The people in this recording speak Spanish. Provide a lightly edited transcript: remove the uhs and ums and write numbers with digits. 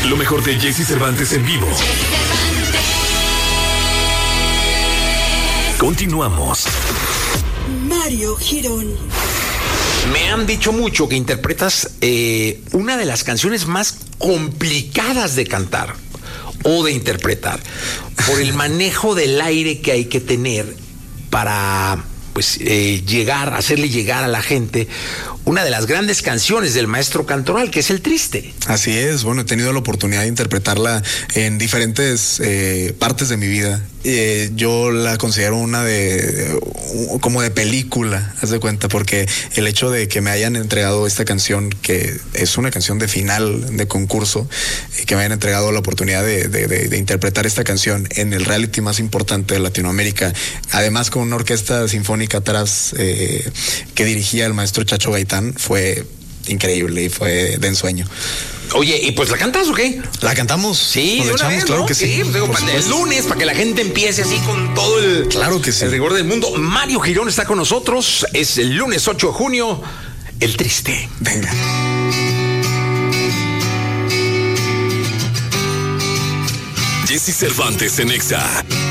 Lo mejor de Jesse Cervantes en vivo. Continuamos. Mario Girón. Me han dicho mucho que interpretas una de las canciones más complicadas de cantar o de interpretar por el manejo del aire que hay que tener para hacerle llegar a la gente una de las grandes canciones del maestro Cantoral, que es El Triste. Así es, bueno, he tenido la oportunidad de interpretarla en diferentes partes de mi vida. Yo la considero como de película, haz de cuenta, porque el hecho de que me hayan entregado esta canción, que es una canción de final de concurso, que me hayan entregado la oportunidad de interpretar esta canción en el reality más importante de Latinoamérica, además con una orquesta sinfónica atrás que dirigía el maestro Chacho Gaitán, fue increíble y fue de ensueño. Oye, ¿y pues la cantas o qué? ¿La cantamos? Sí, ¿Nos de una echamos? vez, Claro ¿no? que sí. Pues digo, el lunes, para que la gente empiece así con todo el, claro que sí, el rigor del mundo. Mario Girón está con nosotros. Es el lunes 8 de junio. El Triste. Venga. Jesse Cervantes en Exa.